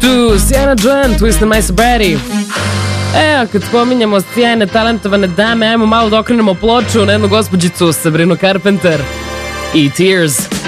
tu Sienna Joan, Twist and My Sobriety. Evo, kad spominjamo sjajne, talentovane dame, ajmo malo da okrenemo ploču na jednu gospođicu, Sabrinu Carpenter i Tears.